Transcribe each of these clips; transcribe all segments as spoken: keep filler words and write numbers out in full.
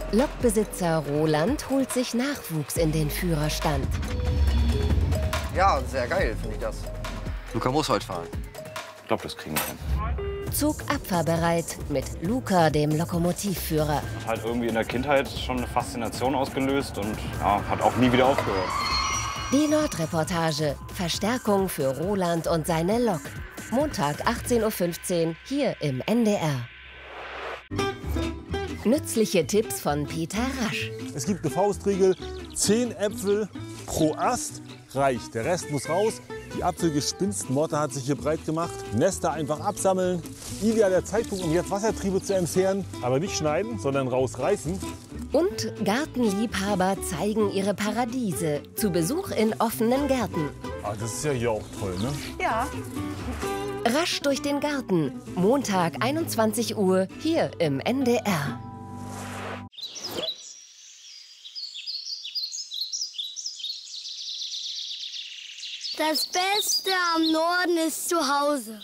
Lokbesitzer Roland holt sich Nachwuchs in den Führerstand. Ja, sehr geil finde ich das. Luca muss heute fahren. Ich glaube, das kriegen wir hin. Zug abfahrbereit mit Luca, dem Lokomotivführer. Hat halt irgendwie in der Kindheit schon eine Faszination ausgelöst und ja, hat auch nie wieder aufgehört. Die Nordreportage. Verstärkung für Roland und seine Lok. Montag achtzehn Uhr fünfzehn hier im N D R. Nützliche Tipps von Peter Rasch. Es gibt eine Faustregel, zehn Äpfel pro Ast reicht. Der Rest muss raus. Die Apfelgespinstmotte hat sich hier breit gemacht. Nester einfach absammeln. Idealer Zeitpunkt, um jetzt Wassertriebe zu entfernen. Aber nicht schneiden, sondern rausreißen. Und Gartenliebhaber zeigen ihre Paradiese. Zu Besuch in offenen Gärten. Ah, das ist ja hier auch toll, ne? Ja. Rasch durch den Garten. Montag einundzwanzig Uhr hier im N D R. Das Beste am Norden ist zu Hause.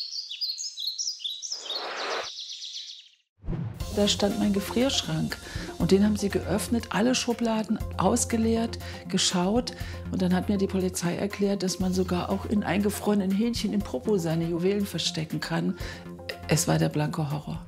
Da stand mein Gefrierschrank und den haben sie geöffnet, alle Schubladen ausgeleert, geschaut. Und dann hat mir die Polizei erklärt, dass man sogar auch in eingefrorenen Hähnchen im Popo seine Juwelen verstecken kann. Es war der blanke Horror.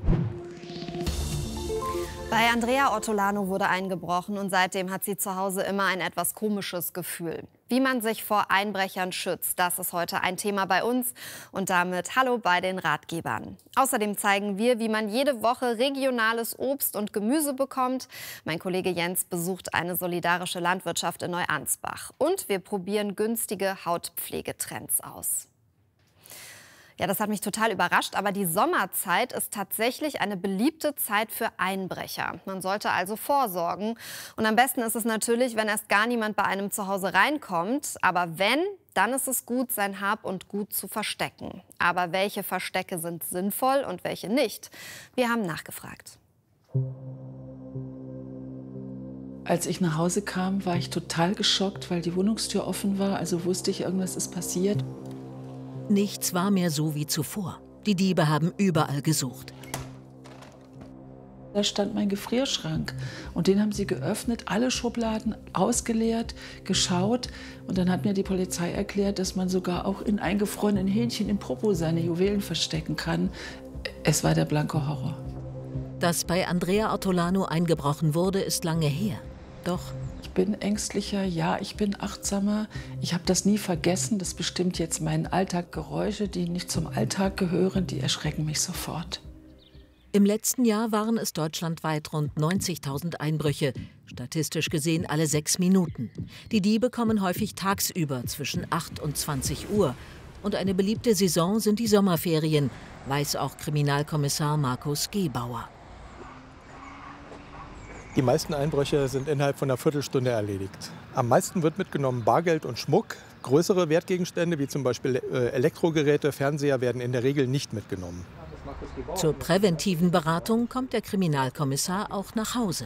Bei Andrea Ortolano wurde eingebrochen und seitdem hat sie zu Hause immer ein etwas komisches Gefühl. Wie man sich vor Einbrechern schützt, das ist heute ein Thema bei uns. Und damit hallo bei den Ratgebern. Außerdem zeigen wir, wie man jede Woche regionales Obst und Gemüse bekommt. Mein Kollege Jens besucht eine solidarische Landwirtschaft in Neuansbach. Und wir probieren günstige Hautpflegetrends aus. Ja, das hat mich total überrascht, aber die Sommerzeit ist tatsächlich eine beliebte Zeit für Einbrecher. Man sollte also vorsorgen. Und am besten ist es natürlich, wenn erst gar niemand bei einem zu Hause reinkommt. Aber wenn, dann ist es gut, sein Hab und Gut zu verstecken. Aber welche Verstecke sind sinnvoll und welche nicht? Wir haben nachgefragt. Als ich nach Hause kam, war ich total geschockt, weil die Wohnungstür offen war. Also wusste ich, irgendwas ist passiert. Nichts war mehr so wie zuvor. Die Diebe haben überall gesucht. Da stand mein Gefrierschrank und den haben sie geöffnet, alle Schubladen ausgeleert, geschaut. Und dann hat mir die Polizei erklärt, dass man sogar auch in eingefrorenen Hähnchen im Popo seine Juwelen verstecken kann. Es war der blanke Horror. Dass bei Andrea Ortolano eingebrochen wurde, ist lange her. Doch ich bin ängstlicher, ja, ich bin achtsamer. Ich habe das nie vergessen. Das bestimmt jetzt meinen Alltag. Geräusche, die nicht zum Alltag gehören, die erschrecken mich sofort. Im letzten Jahr waren es deutschlandweit rund neunzigtausend Einbrüche. Statistisch gesehen alle sechs Minuten. Die Diebe kommen häufig tagsüber zwischen acht und zwanzig Uhr. Und eine beliebte Saison sind die Sommerferien, weiß auch Kriminalkommissar Markus Gebauer. Die meisten Einbrüche sind innerhalb von einer Viertelstunde erledigt. Am meisten wird mitgenommen Bargeld und Schmuck. Größere Wertgegenstände wie zum Beispiel Elektrogeräte, Fernseher werden in der Regel nicht mitgenommen. Zur präventiven Beratung kommt der Kriminalkommissar auch nach Hause.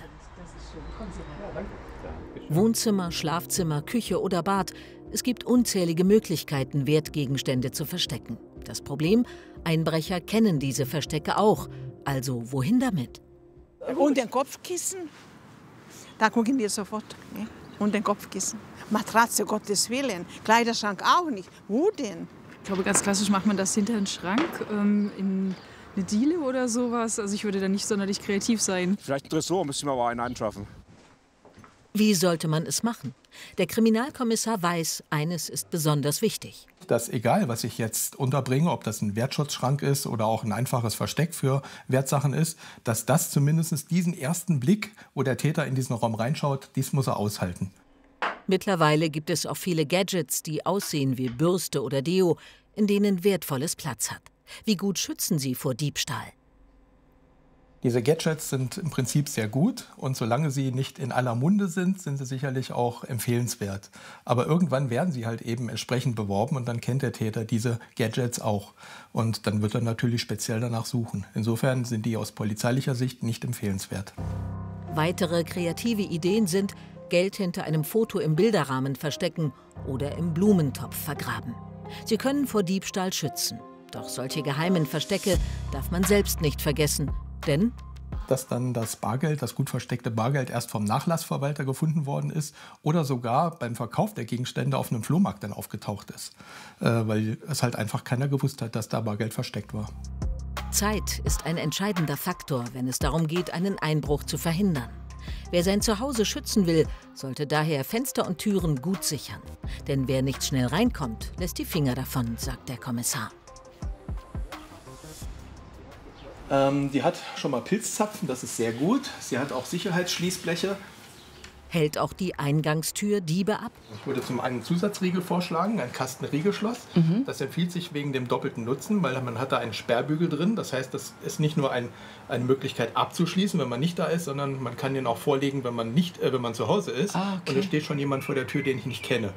Wohnzimmer, Schlafzimmer, Küche oder Bad. Es gibt unzählige Möglichkeiten, Wertgegenstände zu verstecken. Das Problem, Einbrecher kennen diese Verstecke auch. Also wohin damit? Und den Kopfkissen, da gucken wir sofort. Ja? Und den Kopfkissen. Matratze, Gottes Willen. Kleiderschrank auch nicht. Wo denn? Ich glaube, ganz klassisch macht man das hinter den Schrank, ähm, in eine Diele oder sowas. Also ich würde da nicht sonderlich kreativ sein. Vielleicht ein Tresor, müssen wir aber einen anschaffen. Wie sollte man es machen? Der Kriminalkommissar weiß, eines ist besonders wichtig. Dass egal, was ich jetzt unterbringe, ob das ein Wertschutzschrank ist oder auch ein einfaches Versteck für Wertsachen ist, dass das zumindest diesen ersten Blick, wo der Täter in diesen Raum reinschaut, dies muss er aushalten. Mittlerweile gibt es auch viele Gadgets, die aussehen wie Bürste oder Deo, in denen Wertvolles Platz hat. Wie gut schützen sie vor Diebstahl? Diese Gadgets sind im Prinzip sehr gut und solange sie nicht in aller Munde sind, sind sie sicherlich auch empfehlenswert. Aber irgendwann werden sie halt eben entsprechend beworben und dann kennt der Täter diese Gadgets auch. Und dann wird er natürlich speziell danach suchen. Insofern sind die aus polizeilicher Sicht nicht empfehlenswert. Weitere kreative Ideen sind, Geld hinter einem Foto im Bilderrahmen verstecken oder im Blumentopf vergraben. Sie können vor Diebstahl schützen. Doch solche geheimen Verstecke darf man selbst nicht vergessen. Denn dass dann das Bargeld, das gut versteckte Bargeld, erst vom Nachlassverwalter gefunden worden ist oder sogar beim Verkauf der Gegenstände auf einem Flohmarkt dann aufgetaucht ist, äh, weil es halt einfach keiner gewusst hat, dass da Bargeld versteckt war. Zeit ist ein entscheidender Faktor, wenn es darum geht, einen Einbruch zu verhindern. Wer sein Zuhause schützen will, sollte daher Fenster und Türen gut sichern. Denn wer nicht schnell reinkommt, lässt die Finger davon, sagt der Kommissar. Ähm, die hat schon mal Pilzzapfen, das ist sehr gut. Sie hat auch Sicherheitsschließbleche. Hält auch die Eingangstür Diebe ab? Ich würde zum einen einen Zusatzriegel vorschlagen, ein Kastenriegelschloss. Mhm. Das empfiehlt sich wegen dem doppelten Nutzen, weil man hat da einen Sperrbügel drin. Das heißt, das ist nicht nur ein, eine Möglichkeit abzuschließen, wenn man nicht da ist, sondern man kann den auch vorlegen, wenn man, nicht, äh, wenn man zu Hause ist. Ah, okay. Und es steht schon jemand vor der Tür, den ich nicht kenne.